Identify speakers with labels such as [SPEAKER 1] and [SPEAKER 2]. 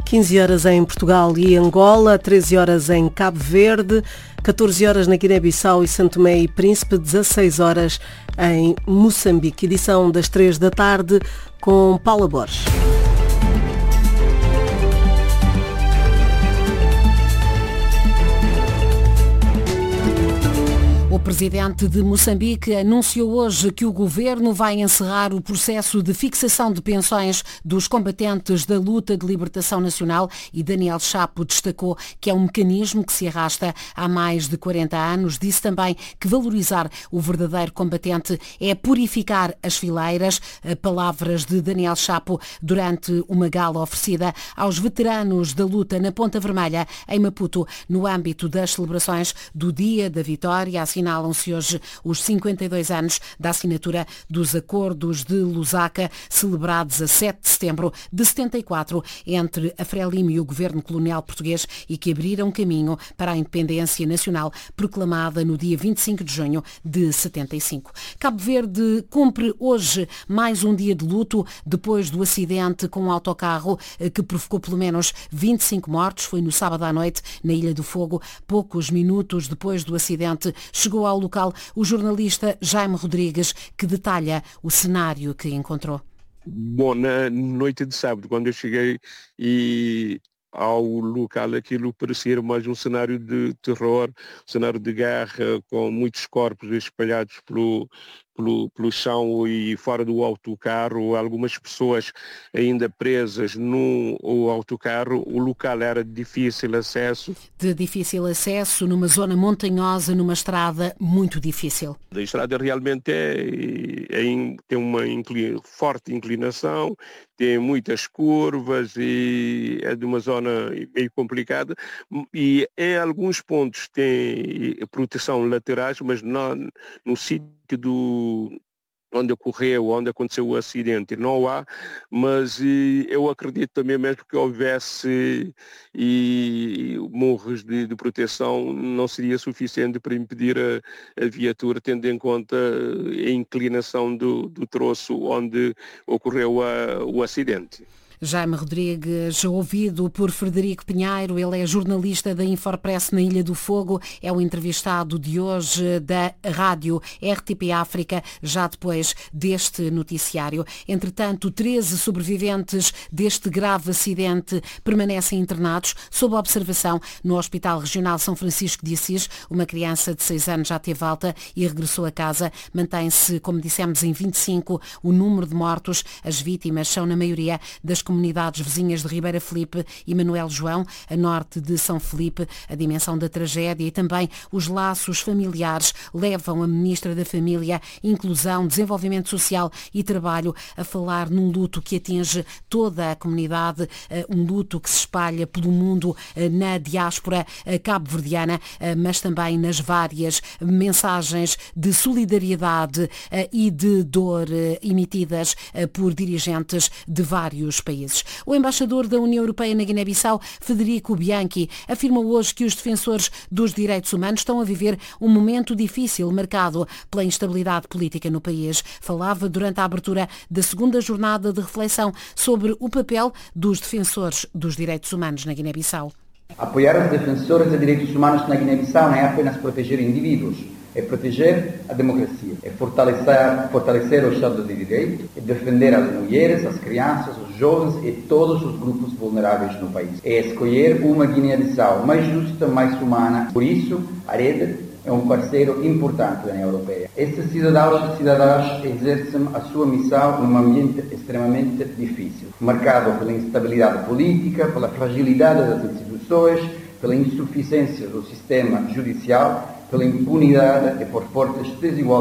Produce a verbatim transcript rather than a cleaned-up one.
[SPEAKER 1] quinze horas em Portugal e Angola, treze horas em Cabo Verde, catorze horas na Guiné-Bissau e Santo Tomé e Príncipe, dezasseis horas em Moçambique. Edição das três da tarde com Paula Borges.
[SPEAKER 2] O presidente de Moçambique anunciou hoje que o governo vai encerrar o processo de fixação de pensões dos combatentes da luta de libertação nacional e Daniel Chapo destacou que é um mecanismo que se arrasta há mais de quarenta anos. Disse também que valorizar o verdadeiro combatente é purificar as fileiras. Palavras de Daniel Chapo durante uma gala oferecida aos veteranos da luta na Ponta Vermelha, em Maputo, no âmbito das celebrações do Dia da Vitória. Assinalam-se hoje os cinquenta e dois anos da assinatura dos Acordos de Lusaka, celebrados a sete de setembro de setenta e quatro entre a Frelimo e o governo colonial português e que abriram caminho para a independência nacional proclamada no dia vinte e cinco de junho de setenta e cinco. Cabo Verde cumpre hoje mais um dia de luto depois do acidente com um autocarro que provocou pelo menos vinte e cinco mortos. Foi no sábado à noite na Ilha do Fogo. Poucos minutos depois do acidente chegou ao local o jornalista Jaime Rodrigues, que detalha o cenário que encontrou.
[SPEAKER 3] Bom, na noite de sábado, quando eu cheguei e ao local, aquilo parecia mais um cenário de terror, um cenário de guerra, com muitos corpos espalhados pelo, pelo, pelo chão e fora do autocarro, algumas pessoas ainda presas no autocarro. O local era de difícil acesso.
[SPEAKER 2] De difícil acesso, numa zona montanhosa, numa estrada muito difícil.
[SPEAKER 3] A estrada realmente é, é, tem uma inclina, forte inclinação, tem muitas curvas e é de uma zona meio complicada e em alguns pontos tem proteção laterais, mas não, no sítio do onde ocorreu, onde aconteceu o acidente, não há, mas e, eu acredito também mesmo que houvesse e, morros de, de proteção não seria suficiente para impedir a, a viatura, tendo em conta a inclinação do, do troço onde ocorreu a, o acidente.
[SPEAKER 2] Jaime Rodrigues, ouvido por Frederico Pinheiro, ele é jornalista da Infopress na Ilha do Fogo, é o entrevistado de hoje da rádio R T P África, já depois deste noticiário. Entretanto, treze sobreviventes deste grave acidente permanecem internados sob observação no Hospital Regional São Francisco de Assis. Uma criança de seis anos já teve alta e regressou a casa. Mantém-se, como dissemos, em vinte e cinco o número de mortos. As vítimas são, na maioria, das comunidades vizinhas de Ribeira Felipe e Manuel João, a norte de São Felipe. A dimensão da tragédia e também os laços familiares levam a Ministra da Família, Inclusão, Desenvolvimento Social e Trabalho a falar num luto que atinge toda a comunidade, um luto que se espalha pelo mundo na diáspora cabo-verdiana, mas também nas várias mensagens de solidariedade e de dor emitidas por dirigentes de vários países. O embaixador da União Europeia na Guiné-Bissau, Federico Bianchi, afirmou hoje que os defensores dos direitos humanos estão a viver um momento difícil marcado pela instabilidade política no país. Falava durante a abertura da segunda jornada de reflexão sobre o papel dos defensores dos direitos humanos na Guiné-Bissau.
[SPEAKER 4] Apoiar os defensores de direitos humanos na Guiné-Bissau não é apenas proteger indivíduos, é proteger a democracia, é fortalecer, fortalecer o Estado de Direito, é defender as mulheres, as crianças, os jovens e todos os grupos vulneráveis no país. É escolher uma Guiné-Bissau mais justa, mais humana. Por isso, a rede é um parceiro importante da União Europeia. Estes cidadãos e cidadãs exercem a sua missão num ambiente extremamente difícil, marcado pela instabilidade política, pela fragilidade das instituições, pela insuficiência do sistema judicial, pela impunidade e por fortes desigualdades